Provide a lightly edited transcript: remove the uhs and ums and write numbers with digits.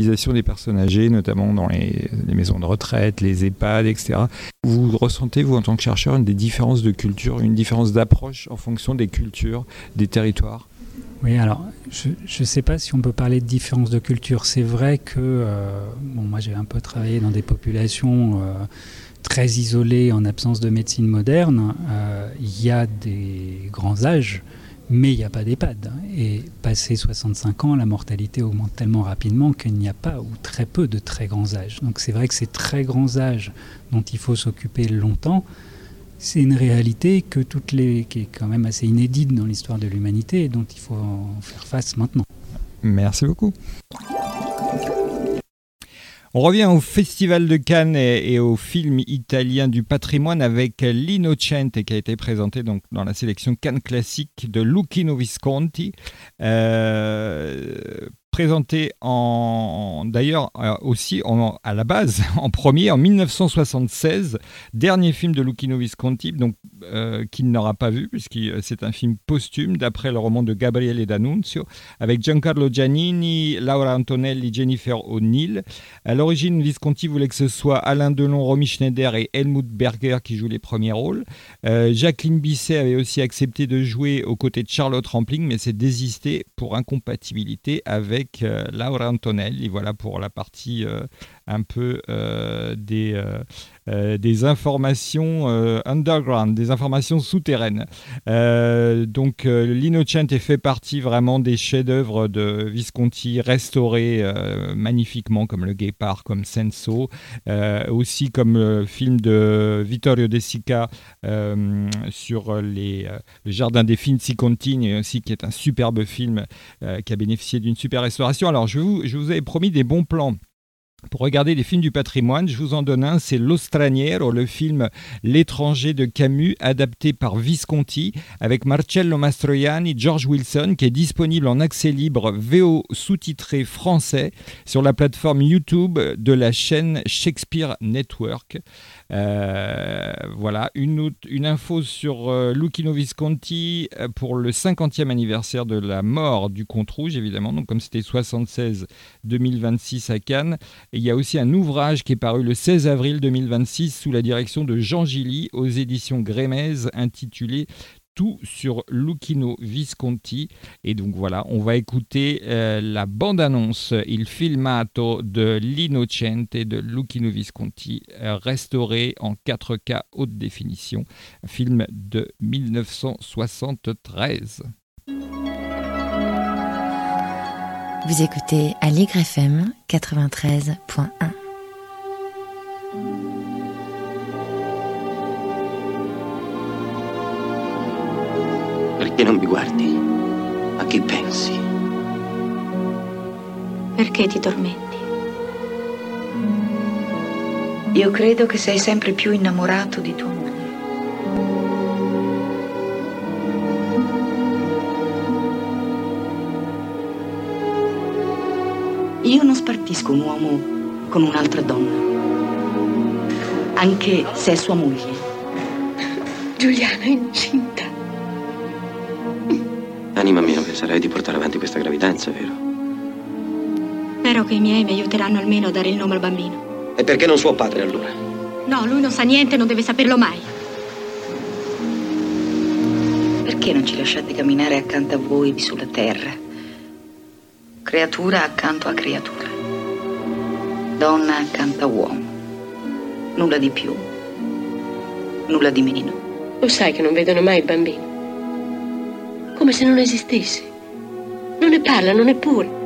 Des personnes âgées, notamment dans les maisons de retraite, les EHPAD, etc. Vous ressentez, vous, en tant que chercheur, des différences de culture, une différence d'approche en fonction des cultures, des territoires? Oui, alors, je ne sais pas si on peut parler de différence de culture. C'est vrai que, moi j'ai un peu travaillé dans des populations très isolées en absence de médecine moderne. Il y a des grands âges, mais il n'y a pas d'EHPAD. Et passé 65 ans, la mortalité augmente tellement rapidement qu'il n'y a pas ou très peu de très grands âges. Donc c'est vrai que ces très grands âges dont il faut s'occuper longtemps, c'est une réalité qui est quand même assez inédite dans l'histoire de l'humanité et dont il faut faire face maintenant. Merci beaucoup. On revient au Festival de Cannes et au film italien du patrimoine avec L'Innocente qui a été présenté donc dans la sélection Cannes classique de Luchino Visconti. Présenté d'ailleurs aussi à la base en premier en 1976, dernier film de Luchino Visconti, donc qu'il n'aura pas vu puisque c'est un film posthume d'après le roman de Gabriele D'Annunzio avec Giancarlo Giannini, Laura Antonelli, Jennifer O'Neill. À l'origine, Visconti voulait que ce soit Alain Delon, Romy Schneider et Helmut Berger qui jouent les premiers rôles. Jacqueline Bisset avait aussi accepté de jouer aux côtés de Charlotte Rampling, mais s'est désistée pour incompatibilité avec Laura Antonelli. Voilà pour la partie un peu des informations underground, des informations souterraines. Donc L'Innocente fait partie vraiment des chefs-d'œuvre de Visconti restaurés magnifiquement, comme Le Guépard, comme Senso, aussi comme le film de Vittorio De Sica sur le Jardin des Finzi Contini aussi, qui est un superbe film qui a bénéficié d'une super restauration. Alors je vous avais promis des bons plans pour regarder les films du patrimoine. Je vous en donne un, c'est Lo Straniero, le film L'étranger de Camus, adapté par Visconti, avec Marcello Mastroianni, George Wilson, qui est disponible en accès libre VO sous-titré français sur la plateforme YouTube de la chaîne Shakespeare Network. Voilà, une info sur Luchino Visconti pour le 50e anniversaire de la mort du Comte Rouge, évidemment, donc comme c'était 76-2026 à Cannes. Et il y a aussi un ouvrage qui est paru le 16 avril 2026 sous la direction de Jean Gilly aux éditions Grémez, intitulé Tout sur Luchino Visconti. Et donc voilà, on va écouter la bande-annonce Il Filmato de L'Innocente de Luchino Visconti, restauré en 4K haute définition, un film de 1973. Vous écoutez Aligre FM 93.1. Perché non mi guardi? A chi pensi? Perché ti tormenti? Io credo che sei sempre più innamorato di tua moglie. Io non spartisco un uomo con un'altra donna, anche se è sua moglie. Giuliana è incinta. Anima mia, non penserai di portare avanti questa gravidanza, vero? Spero che i miei mi aiuteranno almeno a dare il nome al bambino. E perché non suo padre, allora? No, lui non sa niente, non deve saperlo mai. Perché non ci lasciate camminare accanto a voi sulla terra? Creatura accanto a creatura. Donna accanto a uomo. Nulla di più, nulla di meno. Lo sai che non vedono mai il bambino? Come se non esistesse. Non ne parlano neppure.